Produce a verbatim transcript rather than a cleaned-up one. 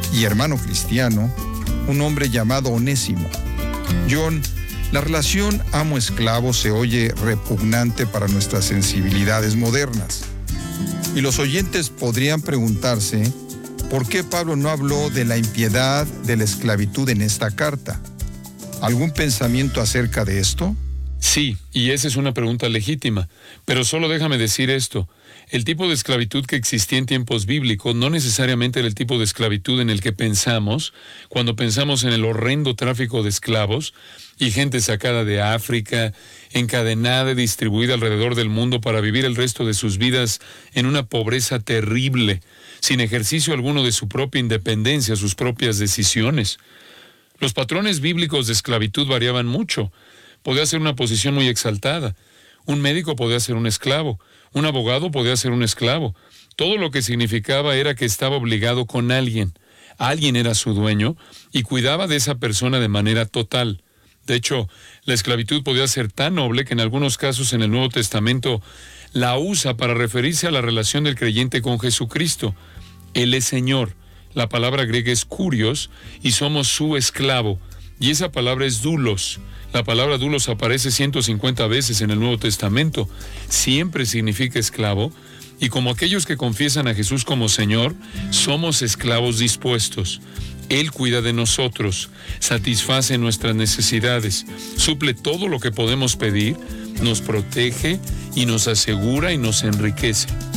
y hermano cristiano, un hombre llamado Onésimo. John, la relación amo-esclavo se oye repugnante para nuestras sensibilidades modernas. Y los oyentes podrían preguntarse, ¿por qué Pablo no habló de la impiedad de la esclavitud en esta carta? ¿Algún pensamiento acerca de esto? Sí, y esa es una pregunta legítima, pero solo déjame decir esto. El tipo de esclavitud que existía en tiempos bíblicos no necesariamente era el tipo de esclavitud en el que pensamos cuando pensamos en el horrendo tráfico de esclavos y gente sacada de África, encadenada y distribuida alrededor del mundo para vivir el resto de sus vidas en una pobreza terrible, sin ejercicio alguno de su propia independencia, sus propias decisiones. Los patrones bíblicos de esclavitud variaban mucho. Podía ser una posición muy exaltada. Un médico podía ser un esclavo. Un abogado podía ser un esclavo. Todo lo que significaba era que estaba obligado con alguien. Alguien era su dueño y cuidaba de esa persona de manera total. De hecho, la esclavitud podía ser tan noble que en algunos casos en el Nuevo Testamento la usa para referirse a la relación del creyente con Jesucristo. Él es Señor. La palabra griega es kurios y somos su esclavo. Y esa palabra es doulos. La palabra doulos aparece ciento cincuenta veces en el Nuevo Testamento. Siempre significa esclavo. Y como aquellos que confiesan a Jesús como Señor, somos esclavos dispuestos. Él cuida de nosotros, satisface nuestras necesidades, suple todo lo que podemos pedir, nos protege y nos asegura y nos enriquece.